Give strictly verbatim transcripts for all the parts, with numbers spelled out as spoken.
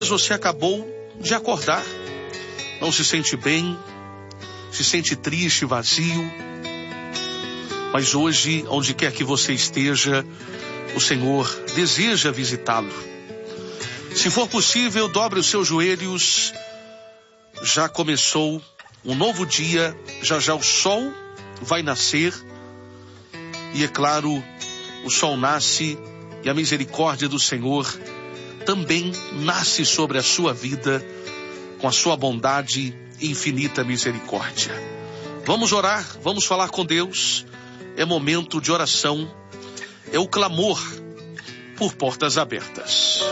Você acabou de acordar, não se sente bem, se sente triste, vazio, mas hoje, onde quer que você esteja, o Senhor deseja visitá-lo. Se for possível, dobre os seus joelhos. Já começou um novo dia, já já o sol vai nascer, e é claro, o sol nasce e a misericórdia do Senhor também nasce sobre a sua vida com a sua bondade e infinita misericórdia. Vamos orar, vamos falar com Deus. É momento de oração, é o clamor por portas abertas.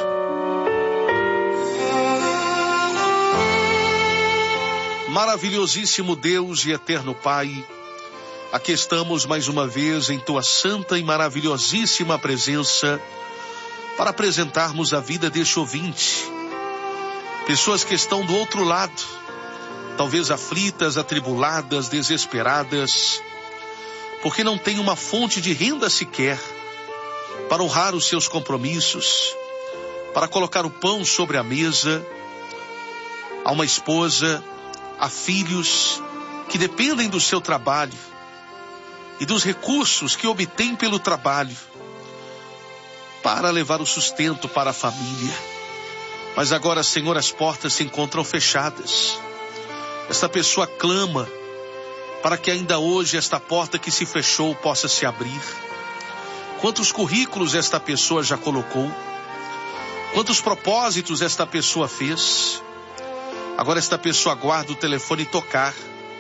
Maravilhosíssimo Deus e eterno Pai, aqui estamos mais uma vez em tua santa e maravilhosíssima presença para apresentarmos a vida deste ouvinte. Pessoas que estão do outro lado, talvez aflitas, atribuladas, desesperadas, porque não tem uma fonte de renda sequer para honrar os seus compromissos, para colocar o pão sobre a mesa. Há uma esposa, há filhos que dependem do seu trabalho e dos recursos que obtém pelo trabalho para levar o sustento para a família. Mas agora, Senhor, as portas se encontram fechadas. Esta pessoa clama para que ainda hoje esta porta que se fechou possa se abrir. Quantos currículos esta pessoa já colocou? Quantos propósitos esta pessoa fez? Agora esta pessoa aguarda o telefone tocar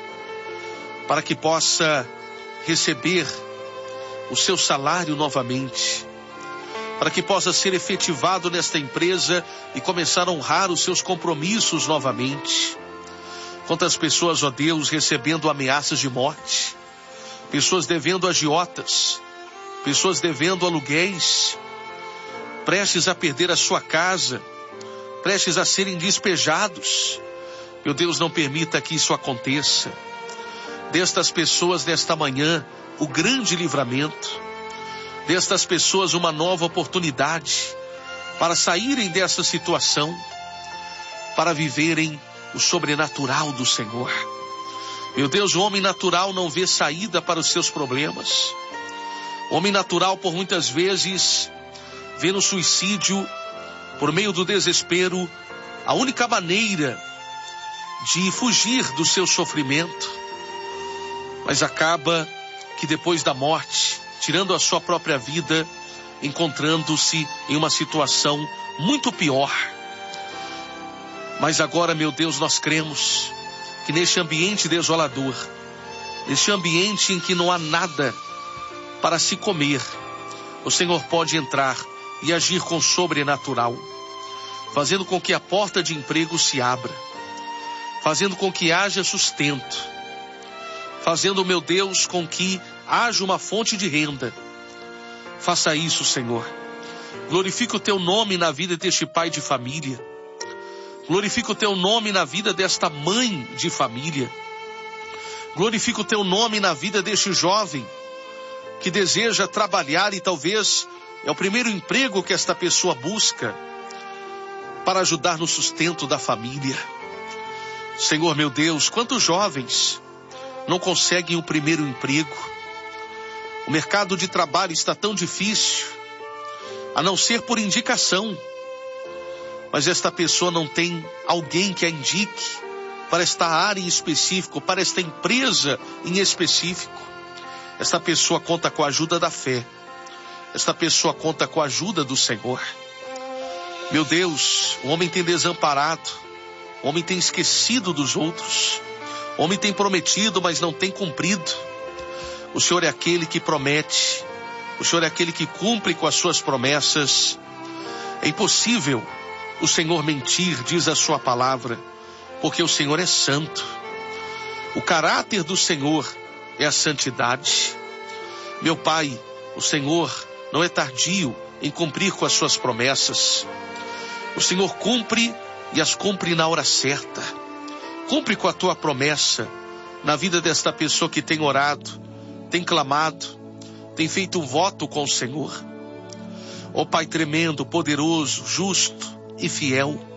para que possa receber o seu salário novamente, para que possa ser efetivado nesta empresa e começar a honrar os seus compromissos novamente. Quantas pessoas, ó Deus, recebendo ameaças de morte, pessoas devendo agiotas, pessoas devendo aluguéis, prestes a perder a sua casa, prestes a serem despejados. Meu Deus, não permita que isso aconteça. Destas pessoas, nesta manhã, o grande livramento. Destas pessoas, uma nova oportunidade para saírem dessa situação, para viverem o sobrenatural do Senhor. Meu Deus, o homem natural não vê saída para os seus problemas. O homem natural, por muitas vezes, vê no suicídio, por meio do desespero, a única maneira de fugir do seu sofrimento. Mas acaba que depois da morte, tirando a sua própria vida, encontrando-se em uma situação muito pior. Mas agora, meu Deus, nós cremos que neste ambiente desolador, neste ambiente em que não há nada para se comer, o Senhor pode entrar e agir com sobrenatural, fazendo com que a porta de emprego se abra, fazendo com que haja sustento, fazendo, meu Deus, com que haja uma fonte de renda. Faça isso, Senhor. Glorifica o teu nome na vida deste pai de família. Glorifica o teu nome na vida desta mãe de família. Glorifica o teu nome na vida deste jovem que deseja trabalhar e talvez é o primeiro emprego que esta pessoa busca para ajudar no sustento da família. Senhor, meu Deus, quantos jovens não conseguem o primeiro emprego? O mercado de trabalho está tão difícil, a não ser por indicação. Mas esta pessoa não tem alguém que a indique para esta área em específico, para esta empresa em específico. Esta pessoa conta com a ajuda da fé. Esta pessoa conta com a ajuda do Senhor. Meu Deus, o homem tem desamparado, o homem tem esquecido dos outros, o homem tem prometido, mas não tem cumprido. O Senhor é aquele que promete, o Senhor é aquele que cumpre com as suas promessas. É impossível o Senhor mentir, diz a sua palavra, porque o Senhor é santo. O caráter do Senhor é a santidade. Meu Pai, o Senhor não é tardio em cumprir com as suas promessas. O Senhor cumpre e as cumpre na hora certa. Cumpre com a tua promessa na vida desta pessoa que tem orado, tem clamado, tem feito um voto com o Senhor. Ó Pai tremendo, poderoso, justo e fiel,